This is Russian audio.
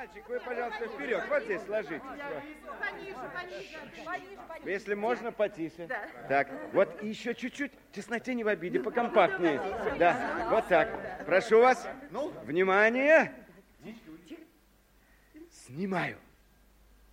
Мальчик, вы, пожалуйста, вперед. Вот здесь сложитесь. Если можно, потише. Да. Так, вот еще чуть-чуть. В тесноте, не в обиде, покомпактнее. Да, вот так. Прошу вас. Внимание. Снимаю.